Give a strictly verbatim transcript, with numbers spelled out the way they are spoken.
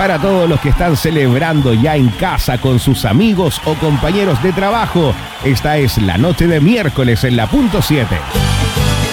para todos los que están celebrando ya en casa con sus amigos o compañeros de trabajo. Esta es la noche de miércoles en la punto siete.